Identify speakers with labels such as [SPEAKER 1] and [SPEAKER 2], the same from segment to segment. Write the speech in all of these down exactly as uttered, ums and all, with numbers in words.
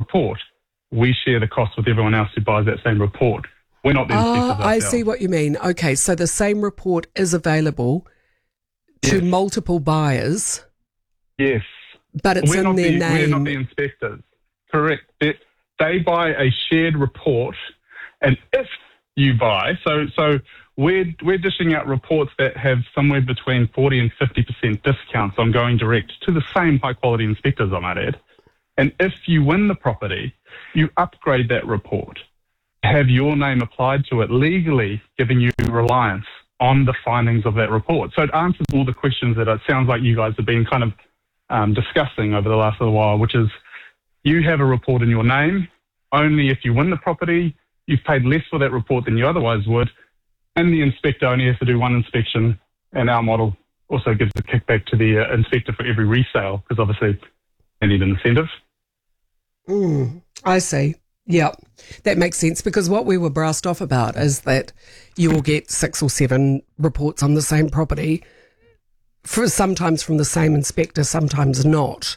[SPEAKER 1] report, we share the cost with everyone else who buys that same report. We're not the inspectors
[SPEAKER 2] Oh, I
[SPEAKER 1] ourselves.
[SPEAKER 2] see what you mean. Okay, so the same report is available to
[SPEAKER 1] Yes.
[SPEAKER 2] multiple buyers,
[SPEAKER 1] Yes.
[SPEAKER 2] but it's
[SPEAKER 1] we're
[SPEAKER 2] in
[SPEAKER 1] not
[SPEAKER 2] their
[SPEAKER 1] the,
[SPEAKER 2] name.
[SPEAKER 1] We're not the inspectors. Correct. They, they buy a shared report, and if you buy, so so we're we're dishing out reports that have somewhere between forty and fifty percent discounts on going direct to the same high quality inspectors, I might add. And if you win the property, you upgrade that report, have your name applied to it legally, giving you reliance on the findings of that report. So it answers all the questions that it sounds like you guys have been kind of um, discussing over the last little while, which is you have a report in your name. Only if you win the property, you've paid less for that report than you otherwise would, and the inspector only has to do one inspection, and our model also gives a kickback to the uh, inspector for every resale, because obviously they need an incentive.
[SPEAKER 2] Mm, I see. Yeah, that makes sense, because what we were brassed off about is that you will get six or seven reports on the same property, for sometimes from the same inspector, sometimes not.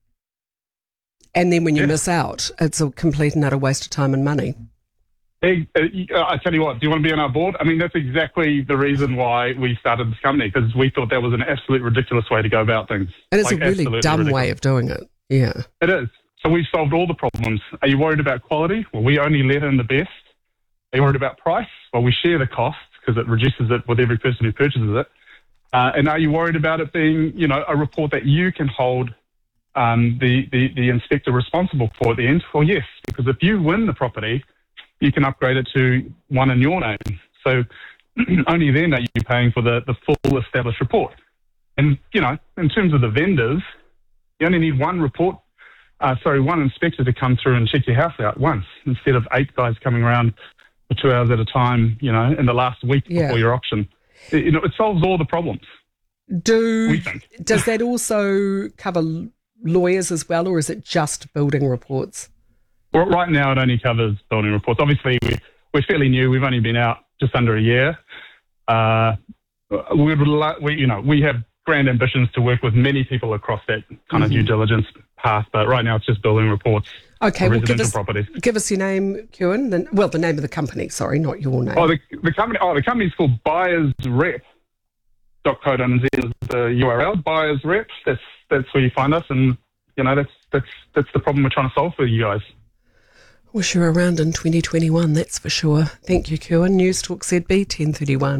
[SPEAKER 2] And then when you
[SPEAKER 1] Yeah.
[SPEAKER 2] miss out, it's a complete and utter waste of time and money.
[SPEAKER 1] Hey, uh, I tell you what, do you want to be on our board? I mean, that's exactly the reason why we started this company, because we thought that was an absolute ridiculous way to go about things.
[SPEAKER 2] And it's
[SPEAKER 1] Like,
[SPEAKER 2] a really
[SPEAKER 1] absolutely
[SPEAKER 2] dumb
[SPEAKER 1] ridiculous.
[SPEAKER 2] way of doing it. Yeah.
[SPEAKER 1] It is. So we've solved all the problems. Are you worried about quality? Well, we only let in the best. Are you worried about price? Well, we share the cost because it reduces it with every person who purchases it. Uh, and are you worried about it being, you know, a report that you can hold um, the, the, the inspector responsible for at the end? Well, yes, because if you win the property, you can upgrade it to one in your name. So only then are you paying for the, the full established report. And, you know, in terms of the vendors, you only need one report, uh, sorry, one inspector to come through and check your house out once, instead of eight guys coming around for two hours at a time, you know, in the last week
[SPEAKER 2] Yeah.
[SPEAKER 1] before your auction. It, you know, it solves all the problems.
[SPEAKER 2] Do
[SPEAKER 1] We think.
[SPEAKER 2] Does that also cover lawyers as well, or is it just building reports?
[SPEAKER 1] Well, right now, it only covers building reports. Obviously, we, we're fairly new. We've only been out just under a year. Uh, we would, lo- we, you know, we have grand ambitions to work with many people across that kind of
[SPEAKER 2] Mm-hmm.
[SPEAKER 1] due diligence path, but right now it's just building reports
[SPEAKER 2] Okay,
[SPEAKER 1] for
[SPEAKER 2] well, give
[SPEAKER 1] residential
[SPEAKER 2] us,
[SPEAKER 1] properties.
[SPEAKER 2] give us your name, Kieran. Then, well, the name of the company, sorry, not your name.
[SPEAKER 1] Oh, the, the company. Oh, the company's called buyers rep dot co dot n z is the U R L. Buyers Rep. That's that's where you find us, and you know that's that's that's the problem we're trying to solve for you guys.
[SPEAKER 2] Wish you were around in twenty twenty-one, that's for sure. Thank you, Kieran. News Talk Z B, ten thirty-one.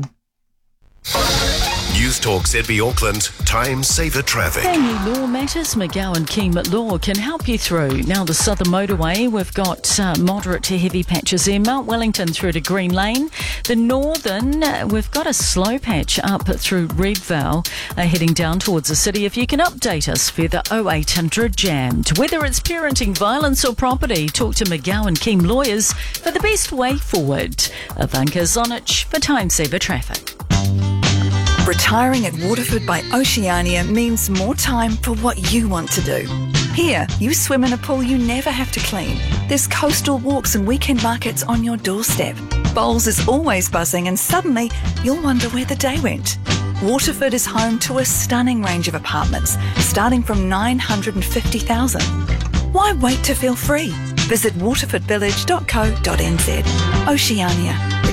[SPEAKER 3] News Talk Z B Auckland, Time Saver Traffic.
[SPEAKER 4] Family law matters, McGowan Keem at Law can help you through. Now the Southern Motorway, we've got uh, moderate to heavy patches there. Mount Wellington through to Green Lane. The Northern, uh, we've got a slow patch up through Redvale, uh, heading down towards the city. If you can update us for the oh eight hundred jammed. Whether it's parenting, violence or property, talk to McGowan Keem Lawyers for the best way forward. Ivanka Zonich for Time Saver Traffic.
[SPEAKER 5] Retiring at Waterford by Oceania means more time for what you want to do. Here, you swim in a pool you never have to clean. There's coastal walks and weekend markets on your doorstep. Bowls is always buzzing and suddenly you'll wonder where the day went. Waterford is home to a stunning range of apartments, starting from nine hundred fifty thousand dollars. Why wait to feel free? Visit waterford village dot co dot n z. Oceania.